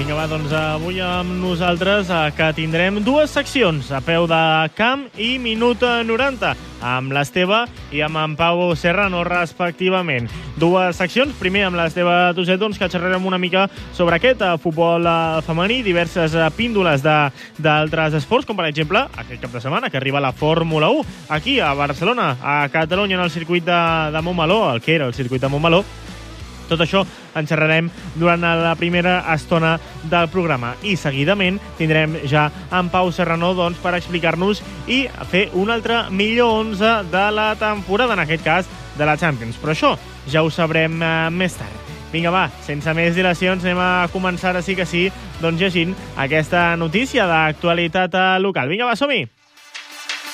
Vinga, va, doncs avui amb nosaltres que tindrem dues seccions a peu de camp i minut 90, amb l'Esteve i amb en Pau Serrano, respectivament. Dues seccions, primer amb l'Esteve Tuset, doncs, que xerrarem una mica sobre aquest futbol femení, diverses píndoles d'altres esports, com per exemple aquest cap de setmana que arriba la Fórmula 1 aquí a Barcelona, a Catalunya, en el circuit de Montmeló, el que era el circuit de Montmeló. Tot això en xerrarem durant la primera estona del programa. I seguidament tindrem ja en Pau Serrano per explicar-nos i fer un altre millor 11 de la temporada, en aquest cas de la Champions. Però això ja ho sabrem més tard. Vinga, va, sense més dilacions, anem a començar, sí que sí, llegint aquesta notícia d'actualitat local. Vinga, va, som-hi!